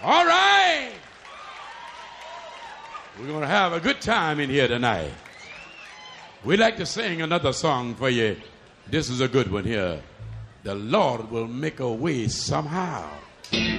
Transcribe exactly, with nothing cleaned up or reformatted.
All right. We're going to have a good time in here tonight. We'd like to sing another song for you. This is a good one here. The Lord will make a way somehow.